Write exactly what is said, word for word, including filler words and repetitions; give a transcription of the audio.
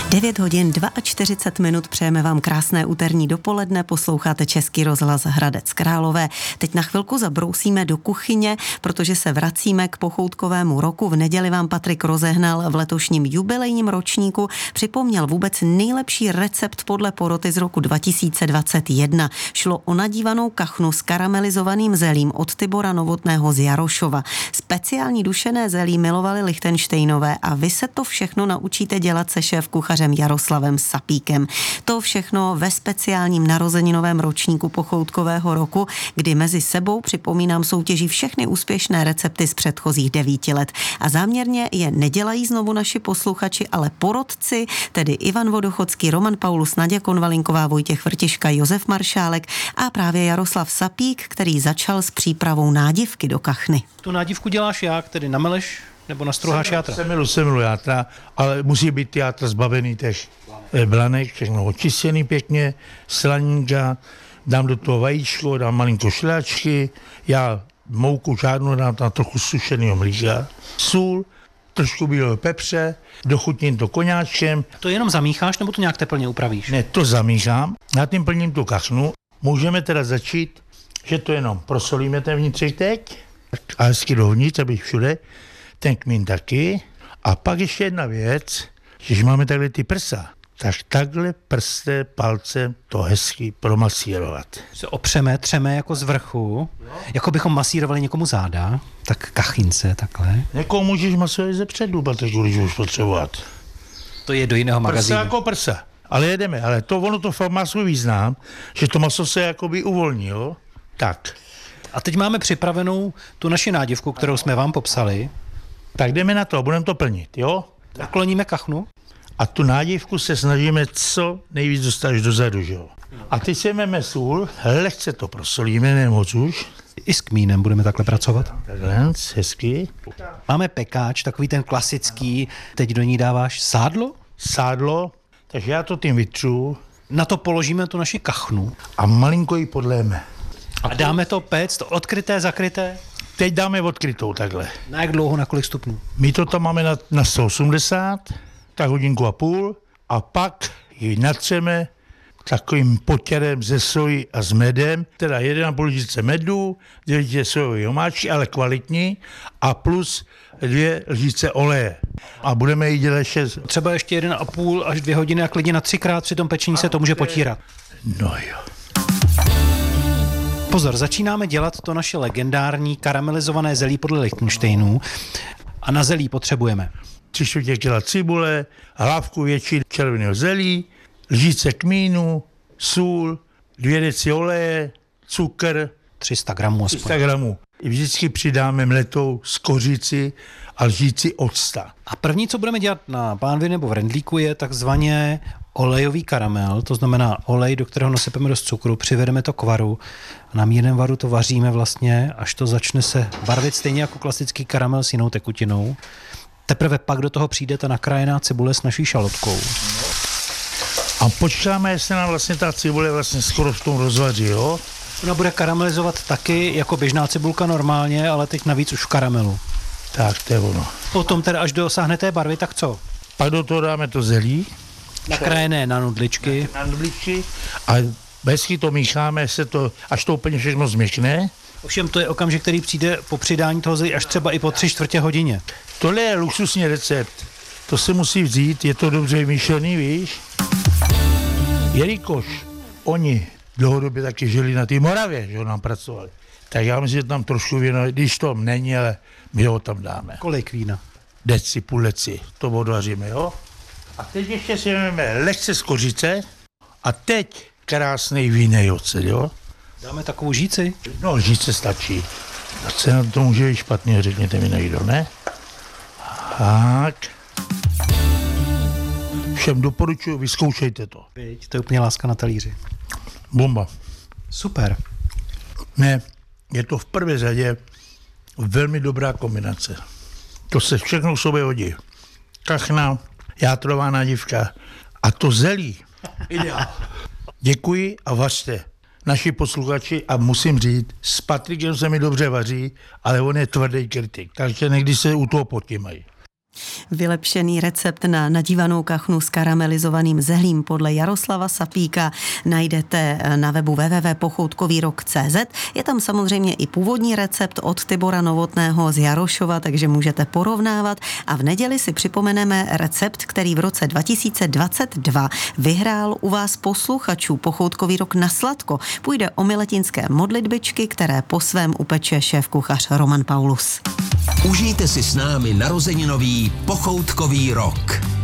devět hodin čtyřicet dva minut, přejeme vám krásné úterní dopoledne, posloucháte Český rozhlas Hradec Králové. Teď na chvilku zabrousíme do kuchyně, protože se vracíme k pochoutkovému roku. V neděli vám Patrik rozehnal v letošním jubilejním ročníku, připomněl vůbec nejlepší recept podle poroty z roku dva tisíce dvacet jedna. Šlo o nadívanou kachnu s karamelizovaným zelím od Tibora Novotného z Jarošova. Speciální dušené zelí milovali Lichtenštejnové a vy se to všechno naučíte dělat se šéfkuchařem Jaroslavem Sapíkem. To všechno ve speciálním narozeninovém ročníku pochoutkového roku, kdy mezi sebou, připomínám, soutěží všechny úspěšné recepty z předchozích devíti let. A záměrně je nedělají znovu naši posluchači, ale porodci, tedy Ivan Vodochodský, Roman Paulus, Naděja Konvalinková, Vojtěch Vrtiška, Josef Maršálek a právě Jaroslav Sapík, který začal s přípravou nádivky do kachny. Tu nádivku děláš jak, tedy nameleš nebo nastruháš játra? Semilu, semilu játra, ale musí být játra zbavený těch blanek, všechno očištěný pěkně, slaninka, dám do toho vajíčko, dám malinko šlehačky, já mouku žádnou dám tam trochu sušeného mlíka, sůl, trošku bílého pepře, dochutním to koňáčkem. To jenom zamícháš, nebo to nějak teplně upravíš? Ne, to zamíchám, já tím plním tu kachnu. Můžeme teda začít, že to jenom prosolíme ten vnitřek teď a hezky dovnitř, aby všude, ten kmín taky. A pak ještě jedna věc, když máme takhle ty prsa, tak takhle prstem, palcem to hezky promasírovat. Se opřeme, třeme jako z vrchu, jako bychom masírovali někomu záda, tak kachince takhle. Někoho můžeš masírovat ze předu, protože když už potřebovat. To je do jiného magazínu. Prsa jako prsa. Ale jedeme, ale to ono to fakt má svůj význam, že to maso se jakoby uvolní, jo? Tak. A teď máme připravenou tu naši nádivku, kterou jsme vám popsali. Tak jdeme na to, budeme to plnit, jo? Nakloníme kachnu. A tu nádivku se snažíme co nejvíc dostat až dozadu, že jo? A teď si jdeme sůl, lehce to prosolíme, nemoc už. I s kmínem budeme takhle pracovat. Takhle, hezky. Máme pekáč, takový ten klasický, teď do ní dáváš sádlo? Sádlo, takže já to tím vytřu. Na to položíme tu naši kachnu. A malinko ji podléme. A dáme to péct, odkryté, zakryté? Teď dáme odkrytou takhle. Na jak dlouho, na kolik stupňů? My to tam máme na, na sto osmdesát, tak hodinku a půl, a pak ji natřeme takovým potěrem ze soji a s medem, teda jedna a půl lžičce medu, dvě lžičce sojové omáčky, ale kvalitní, a plus dvě lžičce oleje. A budeme ji dělat ještě... Třeba ještě jeden a půl až dvě hodiny a klidně na třikrát při tom pečení se to může potírat. No jo. Pozor, začínáme dělat to naše legendární karamelizované zelí podle Lichtenštejnů a na zelí potřebujeme tři čtvrtě kila cibule, hlávku větší červeného zelí, lžičce kmínu, sůl, dvě deci oleje, cukr, tři sta gramů aspoň. tři sta gramů. Vždycky přidáme mletou z kořici a lžíci octa. A první, co budeme dělat na pánvi nebo v rendlíku, je takzvaně olejový karamel, to znamená olej, do kterého nasypeme dost cukru, přivedeme to k varu a na mírném varu to vaříme vlastně, až to začne se barvit stejně jako klasický karamel s jinou tekutinou. Teprve pak do toho přijde ta nakrájená cibule s naší šalotkou. A počkáme, jestli nám vlastně ta cibule vlastně skoro v tom rozvaří, jo? Ona bude karamelizovat taky jako běžná cibulka normálně, ale teď navíc už v karamelu. Tak, to je ono. Potom teda, až dosáhne té barvy, tak co? Pak do toho dáme to zelí. Nakrájené na nudličky. Na nudličky. A hezky to mícháme, se to, až to úplně všechno změkne. Ovšem to je okamžik, který přijde po přidání toho zelí až třeba i po tři čtvrtě hodině. Tohle je luxusní recept. To se musí vzít, je to dobře vymyšlený, víš? Jelikož oni dlouhodobě taky žili na té Moravě, že nám pracovali, tak já myslím, že tam trošku víno, když to není, ale my ho tam dáme. Kolik vína? Deci, půl deci, to odvaříme, jo? A teď ještě si vezmeme lehce z kořice a teď krásný vínej ocet, jo? Dáme takovou žíci? No, žíce stačí. A co na to může být špatně, řekněte mi někdo, ne? Tak. Všem doporučuji, vyzkoušejte to. Byť, to je úplně láska na talíři. Bomba. Super. Ne, je to v prvé řadě velmi dobrá kombinace. To se všechno k sobě hodí. Kachna, játrová nádivka a to zelí. Ideál. Děkuji a vařte. Naši posluchači, a musím říct, s Patrikem se mi dobře vaří, ale on je tvrdý kritik, takže někdy se u toho potímají. Vylepšený recept na nadívanou kachnu s karamelizovaným zehlím podle Jaroslava Sapíka najdete na webu w w w tečka pochoutkový rok tečka c z. Je tam samozřejmě i původní recept od Tibora Novotného z Jarošova, takže můžete porovnávat. A v neděli si připomeneme recept, který v roce dva tisíce dvacet dva vyhrál u vás posluchačů Pochoutkový rok na sladko. Půjde o miletinské modlitbičky, které po svém upeče šéfkuchař Roman Paulus. Užijte si s námi narozeninový Pochoutkový rok.